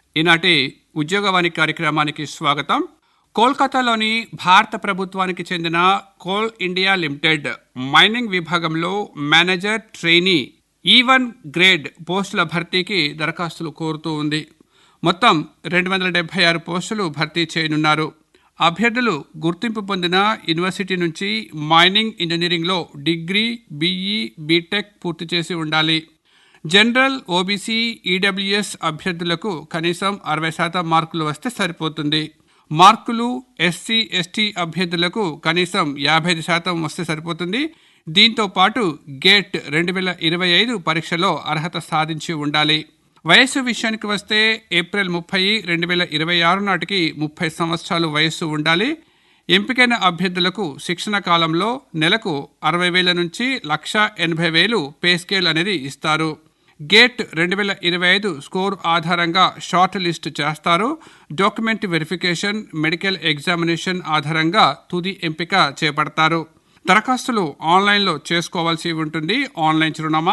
ఈనాటి ఉద్యోగవాణి కార్యక్రమానికి స్వాగతం. కోల్కతాలోని భారత ప్రభుత్వానికి చెందిన కోల్ ఇండియా లిమిటెడ్ మైనింగ్ విభాగంలో మేనేజర్ ట్రైనీ E1 గ్రేడ్ పోస్టుల భర్తీకి దరఖాస్తులు కోరుతూ ఉంది. మొత్తం 276 పోస్టులు భర్తీ చేయనున్నారు. అభ్యర్థులు గుర్తింపు పొందిన యూనివర్సిటీ నుంచి మైనింగ్ ఇంజనీరింగ్లో డిగ్రీ, BE, బీటెక్ పూర్తి చేసి ఉండాలి. జనరల్, ఓబీసీ, ఈడబ్ల్యూఎస్ అభ్యర్థులకు కనీసం 60% మార్కులు వస్తే సరిపోతుంది. మార్కులు SC, ST అభ్యర్థులకు కనీసం 55% వస్తే సరిపోతుంది. దీంతో పాటు గేట్ 2025 పరీక్షలో అర్హత సాధించి ఉండాలి. వయస్సు విషయానికి వస్తే ఏప్రిల్ 30, 2026 నాటికి 30 సంవత్సరాలు వయస్సు ఉండాలి. ఎంపికైన అభ్యర్థులకు శిక్షణ కాలంలో నెలకు 60,000 నుంచి 1,80,000 పే స్కేల్ అనేది ఇస్తారు. గేట్ 2025 స్కోర్ ఆధారంగా షార్ట్ లిస్ట్ చేస్తారు. డాక్యుమెంట్ వెరిఫికేషన్, మెడికల్ ఎగ్జామినేషన్ ఆధారంగా తుది ఎంపిక చేపడతారు. దరఖాస్తులు ఆన్లైన్లో చేసుకోవాల్సి ఉంటుంది. ఆన్లైన్ చిరునామా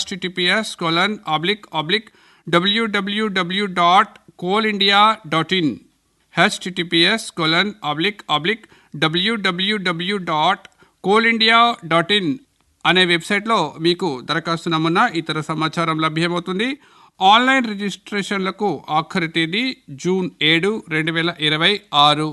https://www.coalindia.in https://www.coalindia.in అనే వెబ్సైట్లో మీకు దరఖాస్తు నమూనా, ఇతర సమాచారం లభ్యమవుతుంది. ఆన్లైన్ రిజిస్ట్రేషన్లకు ఆఖరి తేదీ జూన్ 7, 2026.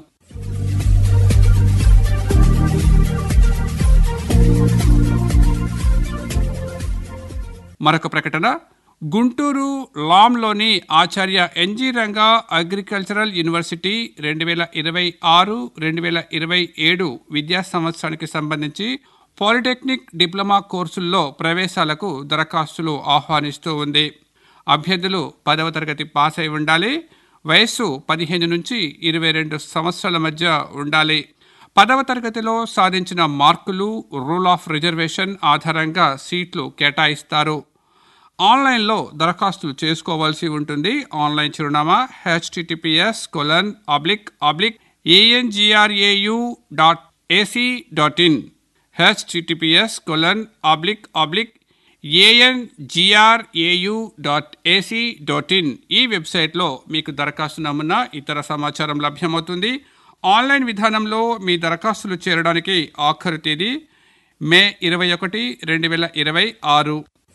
మరొక ప్రకటన. గుంటూరు లాంలోని ఆచార్య NG రంగా అగ్రికల్చరల్ యూనివర్సిటీ 2026-2027 విద్యా సంవత్సరానికి సంబంధించి పాలిటెక్నిక్, డిప్లొమా కోర్సుల్లో ప్రవేశాలకు దరఖాస్తులు ఆహ్వానిస్తూ ఉంది. అభ్యర్థులు 10వ తరగతి పాస్ అయి ఉండాలి. వయస్సు 15 నుంచి 22 సంవత్సరాల మధ్య ఉండాలి. 10వ తరగతిలో సాధించిన మార్కులు, రూల్ ఆఫ్ రిజర్వేషన్ ఆధారంగా సీట్లు కేటాయిస్తారు. ఆన్లైన్లో దరఖాస్తులు చేసుకోవాల్సి ఉంటుంది. ఆన్లైన్ చిరునామా https://angrau.ac.in https://angrau.ac.in ఈ వెబ్సైట్లో మీకు దరఖాస్తు నమూనా, ఇతర సమాచారం లభ్యమవుతుంది. ఆన్లైన్ విధానంలో మీ దరఖాస్తులు చేరడానికి ఆఖరు తేదీ మే 21, 2026.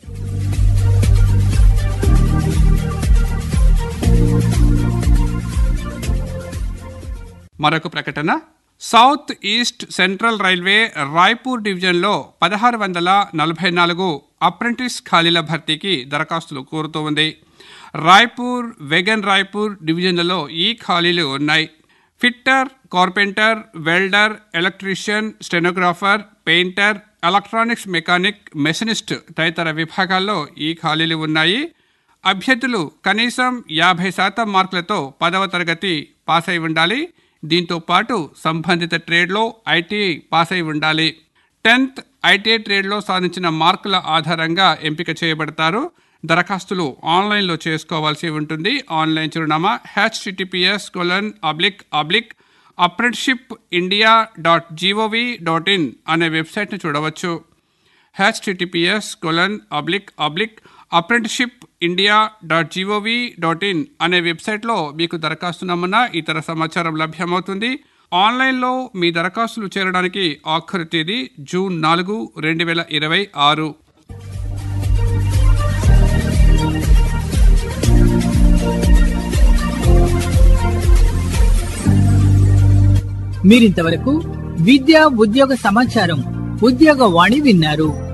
మరొక ప్రకటన. South east central railway Raipur డివిజన్లో 1644 అప్రెంటిస్ ఖాళీల భర్తీకి దరఖాస్తులు కోరుతూ ఉంది. రాయ్పూర్, వెగన్ రాయ్పూర్ డివిజన్లలో ఈ ఖాళీలు ఉన్నాయి. Fitter, carpenter, welder, electrician, stenographer, painter, electronics mechanic, machinist తదితర విభాగాల్లో ఈ ఖాళీలు ఉన్నాయి. అభ్యర్థులు కనీసం 50% మార్కులతో 10వ తరగతి పాస్ అయి ఉండాలి. దీంతో పాటు సంబంధిత ట్రేడ్లో ITI పాస్ అయి ఉండాలి. 10th ITI ట్రేడ్లో సాధించిన మార్కుల ఆధారంగా ఎంపిక చేయబడతారు. దరఖాస్తులు ఆన్లైన్లో చేసుకోవాల్సి ఉంటుంది. ఆన్లైన్ చిరునామా https://apprenticeshipindia.gov.in అనే వెబ్సైట్ను చూడవచ్చు. https://apprenticeshipindia.gov.in అనే వెబ్సైట్లో మీకు దరఖాస్తు నమూనా, ఇతర సమాచారం లభ్యమవుతుంది. ఆన్లైన్లో మీ దరఖాస్తులు చేరడానికి ఆఖరు తేదీ జూన్ 4, 2026. మీరింతవరకు విద్యా ఉద్యోగ సమాచారం ఉద్యోగవాణి విన్నారు.